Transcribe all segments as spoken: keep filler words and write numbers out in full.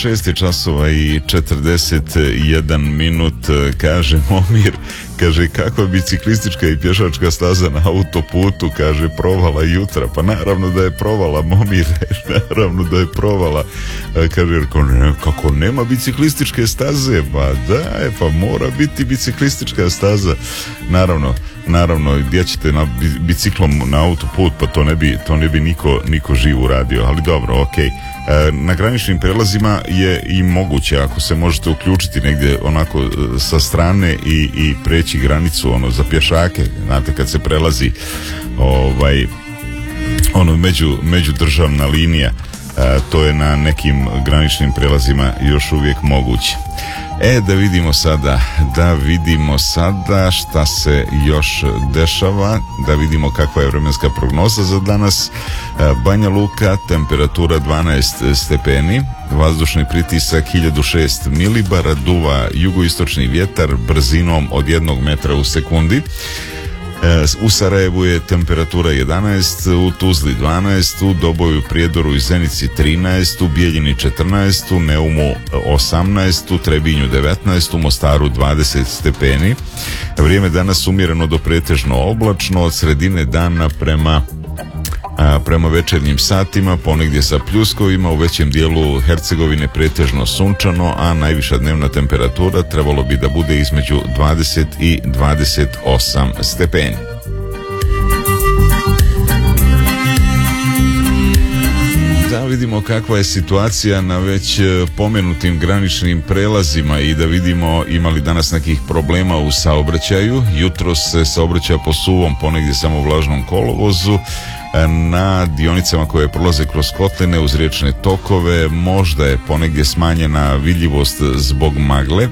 šest časova i četrdeset jedan minut, kaže Momir, kaže kakva biciklistička i pješačka staza na autoputu, kaže provala jutra. Pa naravno da je provala, Momir, naravno da je provala. Kaže, kako nema biciklističke staze? Pa da, pa mora biti biciklistička staza. Naravno, naravno, gdje ćete na biciklom na autoput, pa to ne bi, to ne bi niko, niko živ uradio, ali dobro, ok. E, na graničnim prelazima je i moguće, ako se možete uključiti negdje onako sa strane i, i preći granicu ono za pješake, znate kad se prelazi ovaj ono među, međudržavna linija, e, to je na nekim graničnim prelazima još uvijek moguće. E, da vidimo sada, da vidimo sada šta se još dešava, da vidimo kakva je vremenska prognoza za danas. Banja Luka, temperatura dvanaest stepeni, vazdušni pritisak hiljadu šest milibara, duva jugoistočni vjetar brzinom od jednog metra u sekundi. U Sarajevu je temperatura jedanaest, u Tuzli dvanaest, u Doboju, Prijedoru i Zenici trinaest, u Bijeljini četrnaest, u Neumu osamnaest, u Trebinju devetnaest, u Mostaru dvadeset stepeni. Vrijeme danas umjereno do pretežno oblačno, od sredine dana prema A prema večernjim satima ponegdje sa pljuskovima, u većem dijelu Hercegovine pretežno sunčano, a najviša dnevna temperatura trebalo bi da bude između dvadeset i dvadeset osam stepeni. Da vidimo kakva je situacija na već pomenutim graničnim prelazima i da vidimo ima li danas nekih problema u saobraćaju. Jutros se saobraća po suvom, ponegdje samo vlažnom kolovozu. Na dionicama koje prolaze kroz kotline uz riječne tokove možda je ponegdje smanjena vidljivost zbog magle.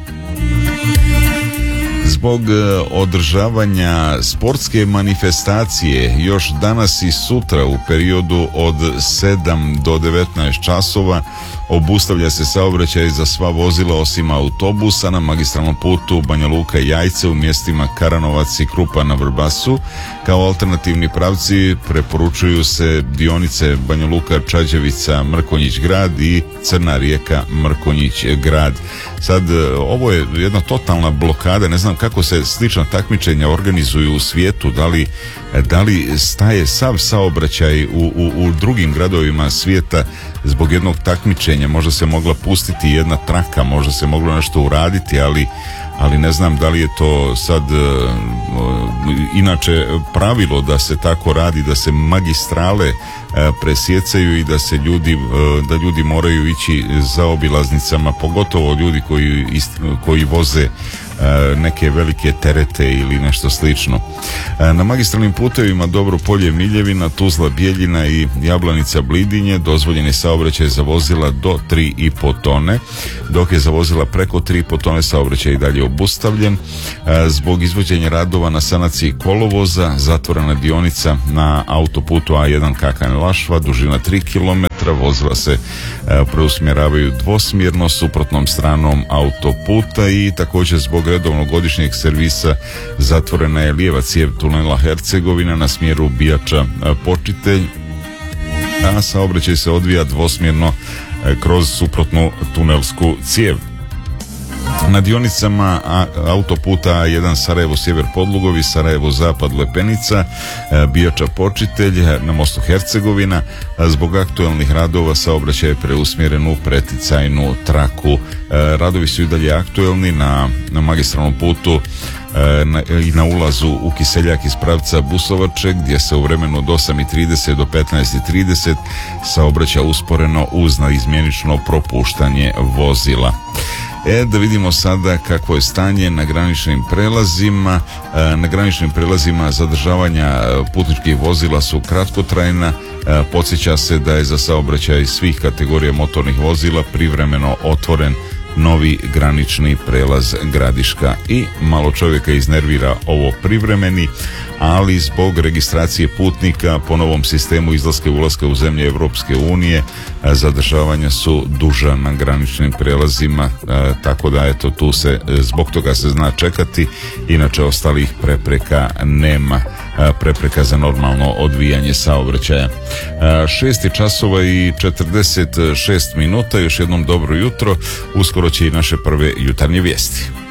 Zbog održavanja sportske manifestacije još danas i sutra u periodu od sedam do devetnaest časova obustavlja se saobraćaj za sva vozila osim autobusa na magistralnom putu Banja Luka i Jajce u mjestima Karanovac i Krupa na Vrbasu. Kao alternativni pravci preporučuju se dionice Banja Luka, Čađevica, Mrkonjić grad i Crna Rijeka, Mrkonjić grad. Sad, ovo je jedna totalna blokada, ne znam kako se slična takmičenja organizuju u svijetu, da li, da li staje sav saobraćaj u, u, u drugim gradovima svijeta zbog jednog takmičenja. Možda se mogla pustiti jedna traka, možda se moglo nešto uraditi, ali ali ne znam da li je to sad uh, inače pravilo da se tako radi, da se magistrale uh, presjecaju i da se ljudi, uh, da ljudi moraju ići za obilaznicama, pogotovo ljudi koji, ist, koji voze neke velike terete ili nešto slično. Na magistralnim putevima Dobro Polje Miljevina, Tuzla Bijeljina i Jablanica Blidinje dozvoljen je saobraćaj za vozila do tri i po tone, dok je za vozila preko tri i po tone saobraćaj i dalje obustavljen. Zbog izvođenja radova na sanaciji kolovoza zatvorena dionica na autoputu A jedan Kakan-Lašva, dužina tri kilometra, vozila se preusmjeravaju dvosmjerno suprotnom stranom autoputa i također zbog redovnog godišnjeg servisa zatvorena je lijeva cijev tunela Hercegovina na smjeru Bijača Počitelj, a saobraćaj se odvija dvosmjerno kroz suprotnu tunelsku cijev. Na dionicama autoputa A jedan Sarajevo sjever Podlugovi, Sarajevo zapad Lepenica, Bijača Počitelj, na mostu Hercegovina, zbog aktualnih radova saobraćaj je preusmjeren u preticajnu traku. Radovi su i dalje aktuelni na, na magistralnom putu Na, i na ulazu u Kiseljak iz pravca Busovače, gdje se u vremenu od osam i trideset do petnaest i trideset saobraća usporeno uz naizmjenično propuštanje vozila. E, da vidimo sada kakvo je stanje na graničnim prelazima. E, na graničnim prelazima zadržavanja putničkih vozila su kratkotrajna. E, podsjeća se da je za saobraćaj svih kategorija motornih vozila privremeno otvoren novi granični prelaz Gradiška i malo čovjeka iznervira ovo privremeni, ali zbog registracije putnika po novom sistemu izlaska i ulaska u zemlje Europske unije zadržavanja su duža na graničnim prijelazima, tako da eto tu se zbog toga se zna čekati, inače ostalih prepreka nema, prepreka za normalno odvijanje saobraćaja. Šest časova i četrdeset šest minuta, još jednom dobro jutro, uskoro će i naše prve jutarnje vijesti.